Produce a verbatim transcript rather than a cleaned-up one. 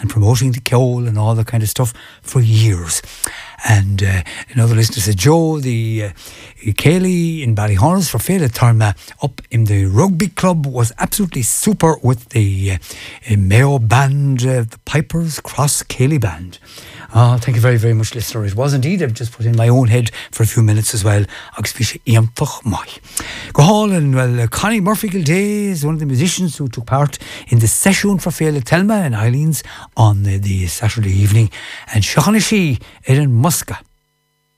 and promoting the Ceol and all that kind of stuff for years. And uh, another listener said, Joe, the uh, Ceilidh in Ballyhonus for Féile Terma up in the rugby club was absolutely super with the uh, Mayo band, uh, the Pipers Cross Ceilidh band. Oh, thank you very, very much, listener. It was indeed. I've just put in my own head for a few minutes as well. Go hall and well, uh, Connie Murphy Gilday is one of the musicians who took part in the session for Féile Telma and Eileen's on uh, the Saturday evening. And Shachanashi Erin Muska